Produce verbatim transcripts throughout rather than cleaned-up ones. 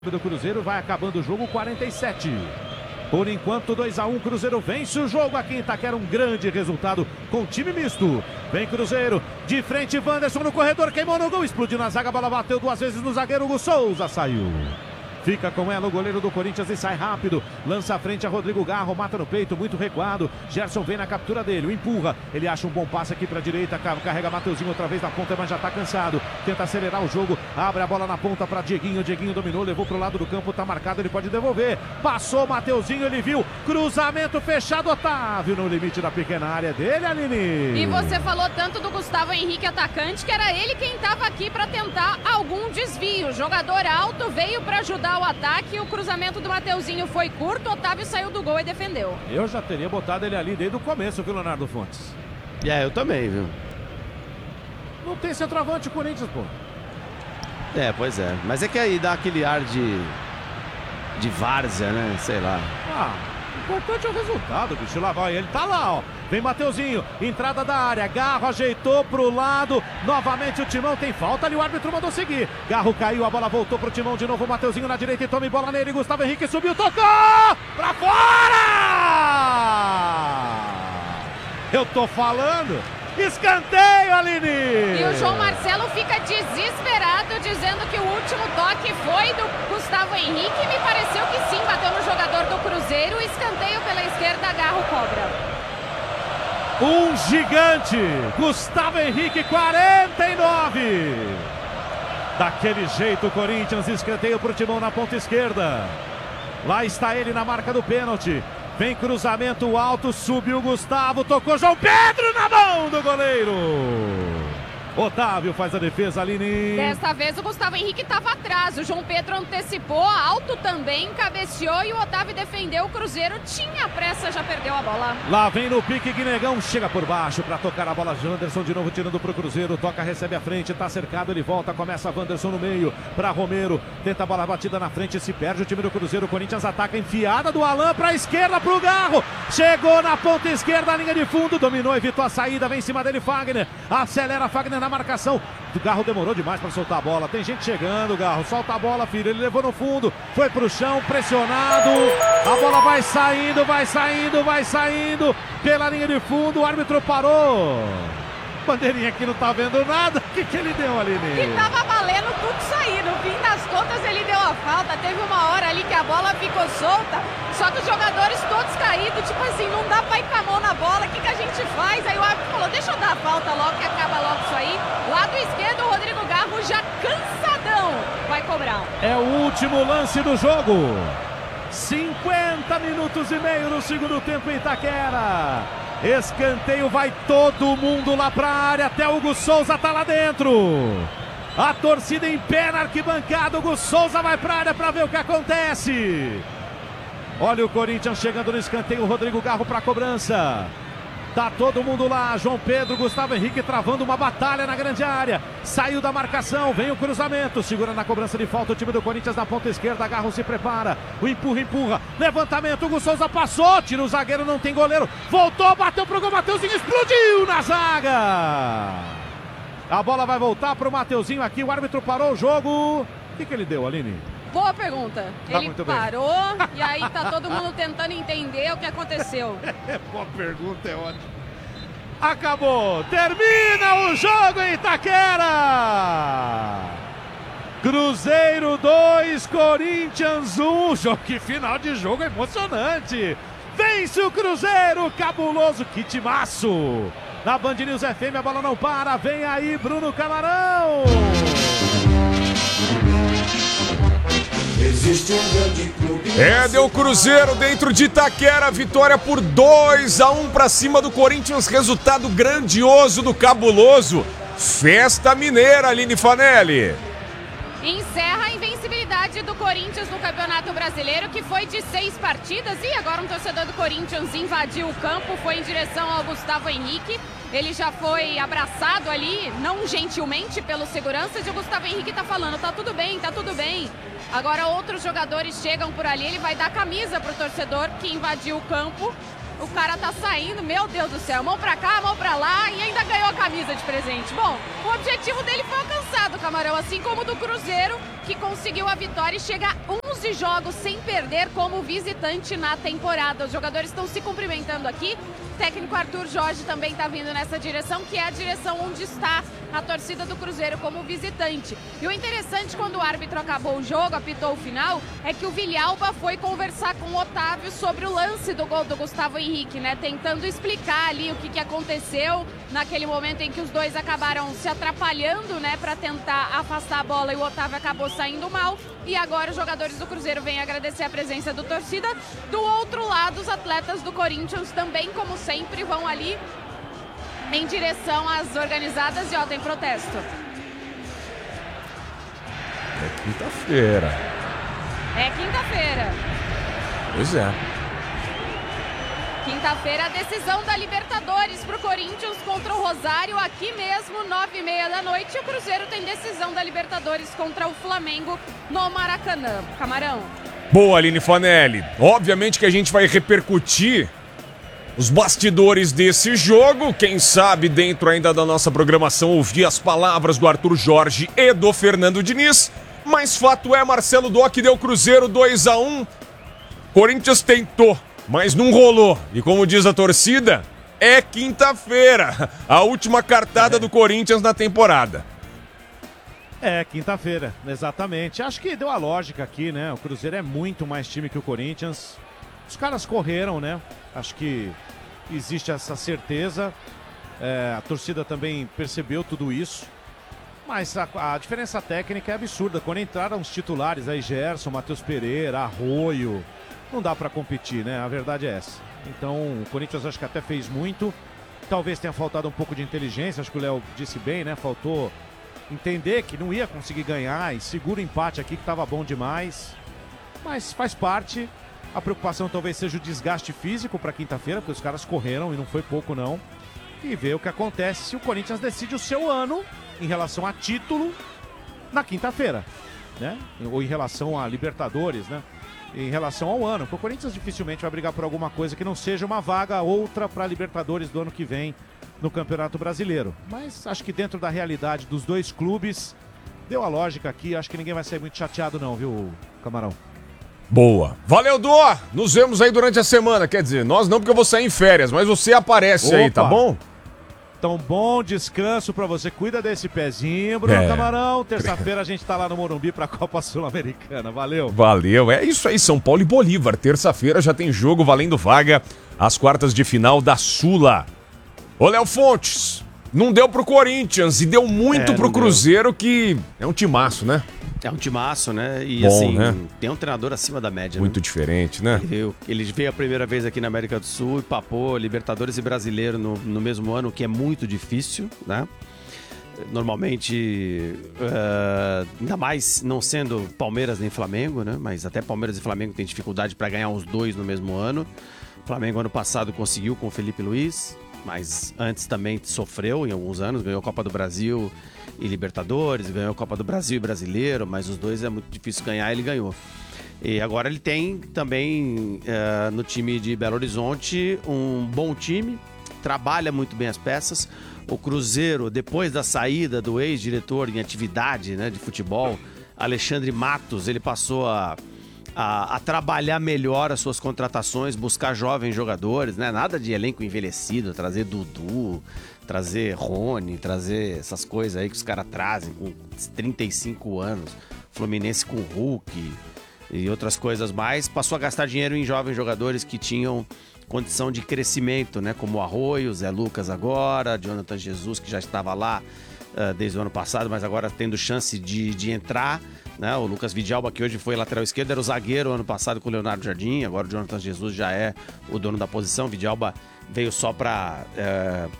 do Cruzeiro, vai acabando o jogo, quarenta e sete. Por enquanto, dois a um, Cruzeiro vence o jogo aqui em Itaquera, um grande resultado com time misto. Vem Cruzeiro, de frente, Wanderson no corredor, queimou no gol, explodiu na zaga, a bola bateu duas vezes no zagueiro, Hugo Souza saiu. Fica com ela o goleiro do Corinthians e sai rápido. Lança à frente a Rodrigo Garro, mata no peito, muito recuado. Gerson vem na captura dele, o empurra. Ele acha um bom passe aqui para a direita, carrega Mateuzinho outra vez na ponta, mas já está cansado. Tenta acelerar o jogo, abre a bola na ponta para Dieguinho. Dieguinho dominou, levou para o lado do campo, está marcado, ele pode devolver. Passou Mateuzinho, ele viu. Cruzamento fechado, Otávio no limite da pequena área dele, Aline. E você falou tanto do Gustavo Henrique, atacante, que era ele quem estava aqui para tentar algum desvio. Jogador alto, veio para ajudar o ataque, o cruzamento do Mateuzinho foi curto, Otávio saiu do gol e defendeu. Eu já teria botado ele ali desde o começo, viu, Leonardo Fontes? É, eu também, viu? Não tem centroavante o Corinthians, pô. É, pois é. Mas é que aí dá aquele ar de... de várzea, né? Sei lá. Ah, o importante é o resultado, bicho. Lá vai, ele tá lá, ó. Vem Mateuzinho, entrada da área, Garro ajeitou pro lado, novamente o Timão tem falta ali, o árbitro mandou seguir. Garro caiu, a bola voltou pro Timão de novo, Mateuzinho na direita e tome bola nele, Gustavo Henrique subiu, tocou! Pra fora! Eu tô falando, escanteio, Aline! E o João Marcelo fica desesperado, dizendo que o último toque foi do Gustavo Henrique, me pareceu que sim, bateu no jogador do Cruzeiro, escanteio pela esquerda, Garro cobra. Um gigante, Gustavo Henrique, quarenta e nove. Daquele jeito, o Corinthians escanteio para o Timão na ponta esquerda. Lá está ele na marca do pênalti. Vem cruzamento alto, subiu Gustavo, tocou João Pedro na mão do goleiro. Otávio faz a defesa, Aline. Desta vez o Gustavo Henrique estava atrás, o João Pedro antecipou, alto também, cabeceou e o Otávio defendeu. O Cruzeiro tinha pressa, já perdeu a bola. Lá vem no pique Guinegão, chega por baixo para tocar a bola. Janderson de novo tirando pro Cruzeiro, toca, recebe a frente, tá cercado, ele volta, começa Wanderson no meio para Romero, tenta a bola batida na frente, se perde o time do Cruzeiro. O Corinthians ataca, enfiada do Alan para a esquerda pro Garro, chegou na ponta esquerda, a linha de fundo, dominou, evitou a saída, vem em cima dele Fagner, acelera Fagner na marcação. O Garro demorou demais para soltar a bola. Tem gente chegando, Garro. Solta a bola, filho. Ele levou no fundo. Foi pro chão, pressionado. A bola vai saindo, vai saindo, vai saindo. Pela linha de fundo, o árbitro parou. Bandeirinha aqui não tá vendo nada. O que que ele deu ali, Ney? Que tava valendo tudo sair. No fim das contas, ele deu a falta. Teve uma hora ali que a bola ficou solta. Só que os jogadores todos caídos. Tipo assim, não dá pra ir com a mão na bola. O que que a gente faz? Aí o árbitro falou, deixa eu dar a falta logo que acaba logo isso aí. Lado esquerdo, o Rodrigo Garro já cansadão vai cobrar. É o último lance do jogo. cinquenta minutos e meio no segundo tempo em Itaquera. Escanteio, vai todo mundo lá pra área, até o Hugo Souza tá lá dentro. A torcida em pé na arquibancada, o Hugo Souza vai pra área pra ver o que acontece. Olha o Corinthians chegando no escanteio, o Rodrigo Garro pra cobrança. Tá todo mundo lá, João Pedro, Gustavo Henrique travando uma batalha na grande área. Saiu da marcação, vem o cruzamento, segura na cobrança de falta o time do Corinthians na ponta esquerda, Garro se prepara, o empurra, empurra, levantamento, Hugo Souza passou, tira o zagueiro, não tem goleiro, voltou, bateu pro gol, Mateuzinho explodiu na zaga. A bola vai voltar pro Mateuzinho aqui, o árbitro parou o jogo. O que que ele deu, Aline? Boa pergunta. Tá, ele muito bem. parou e aí tá todo mundo tentando entender o que aconteceu. Boa pergunta, é ótimo. Acabou! Termina o jogo em Itaquera! Cruzeiro dois, Corinthians um. Jogo, que final de jogo emocionante! Vence o Cruzeiro, cabuloso, que timaço! Na Band News F M a bola não para, vem aí Bruno Camarão! Existe um grande clube. É, deu Cruzeiro dentro de Itaquera, vitória por dois a um para cima do Corinthians, resultado grandioso do cabuloso. Festa mineira, Aline Fanelli. Encerra a invencibilidade do Corinthians no Campeonato Brasileiro, que foi de seis partidas, e agora um torcedor do Corinthians invadiu o campo, foi em direção ao Gustavo Henrique. Ele já foi abraçado ali, não gentilmente, pelos seguranças, e o Gustavo Henrique tá falando, tá tudo bem, tá tudo bem. Agora outros jogadores chegam por ali, ele vai dar camisa pro torcedor que invadiu o campo. o cara tá saindo, meu Deus do céu, mão pra cá, mão pra lá e ainda ganhou a camisa de presente. Bom, o objetivo dele foi alcançado, Camarão, assim como o do Cruzeiro, que conseguiu a vitória e chega a onze jogos sem perder como visitante na temporada. Os jogadores estão se cumprimentando aqui. O técnico Arthur Jorge também está vindo nessa direção, que é a direção onde está a torcida do Cruzeiro como visitante. E o interessante, quando o árbitro acabou o jogo, apitou o final, é que o Villalba foi conversar com o Otávio sobre o lance do gol do Gustavo Henrique, né? Tentando explicar ali o que, que aconteceu naquele momento em que os dois acabaram se atrapalhando, né? Para tentar afastar a bola e o Otávio acabou saindo mal. E agora os jogadores do Cruzeiro vêm agradecer a presença do torcida. Do outro lado, os atletas do Corinthians também, como sempre, vão ali em direção às organizadas e ó, tem protesto. É quinta-feira. É quinta-feira. Pois é. Quinta-feira, a decisão da Libertadores para o Corinthians contra o Rosário, aqui mesmo, nove e meia da noite. E o Cruzeiro tem decisão da Libertadores contra o Flamengo no Maracanã. Camarão. Boa, Aline Fanelli. Obviamente que a gente vai repercutir os bastidores desse jogo. Quem sabe, dentro ainda da nossa programação, ouvir as palavras do Arthur Jorge e do Fernando Diniz. Mas fato é, Marcelo Doc deu Cruzeiro dois a um. Corinthians tentou, mas não rolou. E como diz a torcida, é quinta-feira. A última cartada é. do Corinthians na temporada. É, quinta-feira, exatamente. Acho que deu a lógica aqui, né? O Cruzeiro é muito mais time que o Corinthians. Os caras correram, né? Acho que existe essa certeza. É, a torcida também percebeu tudo isso. Mas a, a diferença técnica é absurda. Quando entraram os titulares aí, Gerson, Matheus Pereira, Arroio, não dá pra competir, né? A verdade é essa. Então, o Corinthians acho que até fez muito. Talvez tenha faltado um pouco de inteligência. Acho que o Léo disse bem, né? Faltou entender que não ia conseguir ganhar e segura o empate aqui que estava bom demais. Mas faz parte. A preocupação talvez seja o desgaste físico para quinta-feira, porque os caras correram e não foi pouco não. E ver o que acontece se o Corinthians decide o seu ano em relação a título na quinta-feira, né? Ou em relação a Libertadores, né? Em relação ao ano, porque o Corinthians dificilmente vai brigar por alguma coisa que não seja uma vaga outra para a Libertadores do ano que vem no Campeonato Brasileiro. Mas acho que dentro da realidade dos dois clubes, deu a lógica aqui, acho que ninguém vai sair muito chateado não, viu, Camarão? Boa. Valeu, Dó! Nos vemos aí durante a semana, quer dizer, nós não porque eu vou sair em férias, mas você aparece Opa. aí, tá bom? Então, bom descanso pra você. Cuida desse pezinho, Bruno é. Camarão. Terça-feira a gente tá lá no Morumbi pra Copa Sul-Americana. Valeu. Valeu. É isso aí, São Paulo e Bolívar. Terça-feira já tem jogo valendo vaga às quartas de final da Sula. Ô, Léo Fontes, não deu pro Corinthians e deu muito é, pro Cruzeiro, deu. Que é um timaço, né? É um timaço, né? E Bom, assim, né? tem um treinador acima da média, Muito né? diferente, né? Ele veio, ele veio a primeira vez aqui na América do Sul e papou Libertadores e Brasileiro no, no mesmo ano, o que é muito difícil, né? Normalmente, uh, ainda mais não sendo Palmeiras nem Flamengo, né? Mas até Palmeiras e Flamengo têm dificuldade para ganhar os dois no mesmo ano. O Flamengo ano passado conseguiu com o Felipe Luiz, mas antes também sofreu em alguns anos, ganhou a Copa do Brasil e Libertadores, ganhou a Copa do Brasil e Brasileiro, mas os dois é muito difícil ganhar, ele ganhou. E agora ele tem também uh, no time de Belo Horizonte um bom time, trabalha muito bem as peças. O Cruzeiro, depois da saída do ex-diretor em atividade, né, de futebol, Alexandre Matos, ele passou a, a, a trabalhar melhor as suas contratações, buscar jovens jogadores, né? Nada de elenco envelhecido, trazer Dudu, trazer Rony, trazer essas coisas aí que os caras trazem com trinta e cinco anos, Fluminense com Hulk e outras coisas mais. Passou a gastar dinheiro em jovens jogadores que tinham condição de crescimento, né? Como o Arroio, Zé Lucas agora, Jonathan Jesus, que já estava lá uh, desde o ano passado, mas agora tendo chance de, de entrar, né? O Lucas Vidalba, que hoje foi lateral esquerdo, era o zagueiro ano passado com o Leonardo Jardim, agora o Jonathan Jesus já é o dono da posição. Vidalba veio só para uh,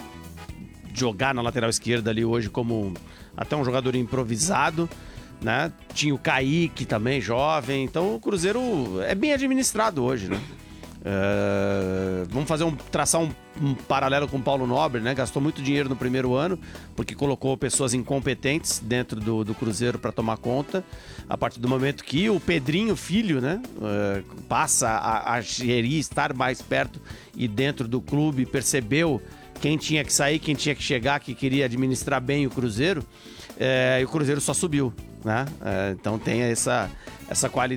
jogar na lateral esquerda ali hoje como até um jogador improvisado, né? Tinha o Kaique também, jovem. Então o Cruzeiro é bem administrado hoje, né? Uh, vamos fazer um, traçar um, um paralelo com o Paulo Nobre, né? Gastou muito dinheiro no primeiro ano, porque colocou pessoas incompetentes dentro do, do Cruzeiro para tomar conta. A partir do momento que o Pedrinho, filho, né? Uh, passa a, a gerir, estar mais perto e dentro do clube, percebeu quem tinha que sair, quem tinha que chegar, que queria administrar bem o Cruzeiro, é, e o Cruzeiro só subiu, né? É, então tem essa, essa qualidade.